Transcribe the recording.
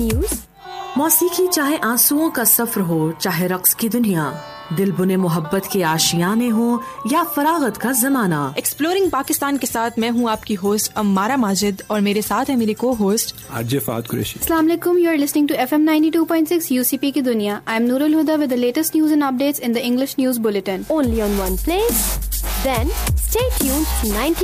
News. मौसीकी चाहे आंसुओं का सफर हो, चाहे रक्स की दुनिया, दिल बुने मोहब्बत के आशियाने हो या फरागत का जमाना। एक्सप्लोरिंग पाकिस्तान के साथ मैं हूँ आपकी होस्ट अम्मारा माजिद और मेरे साथ है मेरी को होस्ट आरजे फात कुरैशी। अस्सलाम वालेकुम, you are listening to FM 92.6 UCP की दुनिया। I am Nurul Huda with the latest news and updates in the English news bulletin. Only on one place. Then stay tuned to 90